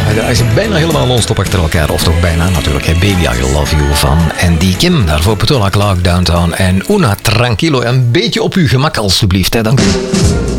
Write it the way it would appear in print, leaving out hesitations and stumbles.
Hij is bijna helemaal non-stop achter elkaar. Of toch bijna natuurlijk. Baby, I Love You van Andy Kim. Daarvoor Petula Clark, Downtown en Una Tranquilo. Een beetje op uw gemak alstublieft. Dank u.